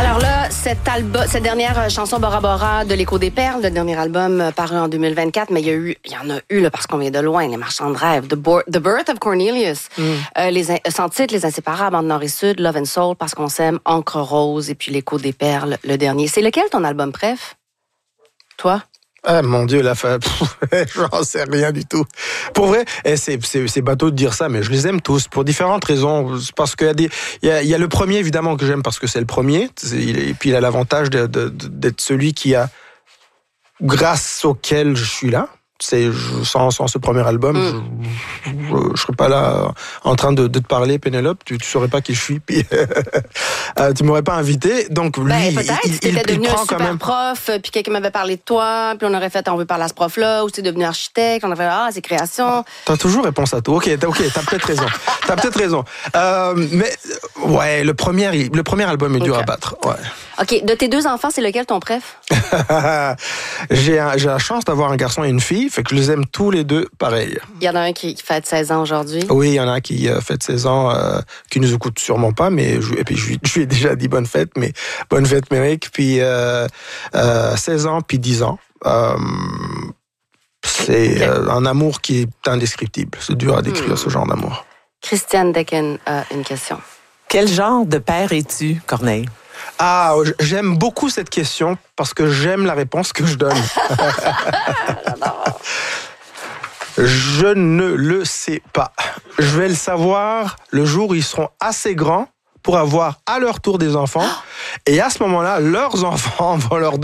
Alors là, cette dernière chanson Bora Bora de l'Écho des Perles, le dernier album paru en 2024, mais il y en a eu là, parce qu'on vient de loin, Les Marchands de rêve, The Birth of Cornelius, sans titre, Les Inséparables, Entre Nord et Sud, Love and Soul, Parce qu'on s'aime, Encre rose, et puis L'Écho des Perles, le dernier. C'est lequel ton album préf? Toi? Ah mon Dieu, j'en sais rien du tout. Pour vrai, c'est bateau de dire ça, mais je les aime tous pour différentes raisons. Parce qu'il y a le premier évidemment que j'aime parce que c'est le premier, et puis il a l'avantage d'être celui grâce auquel je suis là. Sans ce premier album, je serais pas là en train de te parler, Pénélope. Tu saurais pas qui je suis, puis tu m'aurais pas invité. Donc lui, peut-être, si t'étais devenu un super prof, puis quelqu'un m'avait parlé de toi, puis on aurait fait, on veut parler à ce prof-là, ou t'es devenu architecte, on aurait fait, c'est création. T'as toujours réponse à tout. Ok, t'as peut-être raison. Mais ouais, le premier album est dur à battre. Ouais. Ok, de tes deux enfants, c'est lequel ton préf? J'ai la chance d'avoir un garçon et une fille, fait que je les aime tous les deux pareil. Il y en a un qui fête 16 ans aujourd'hui. Oui, il y en a un qui fête 16 ans, qui nous écoute sûrement pas, mais je lui ai déjà dit bonne fête, Méric, puis 16 ans, puis 10 ans. C'est un amour qui est indescriptible. C'est dur à décrire, ce genre d'amour. Christiane Decken a une question. Quel genre de père es-tu, Corneille? Ah, j'aime beaucoup cette question parce que j'aime la réponse que je donne. Je ne le sais pas. Je vais le savoir le jour où ils seront assez grands pour avoir à leur tour des enfants. Et à ce moment-là, leurs enfants vont leur donner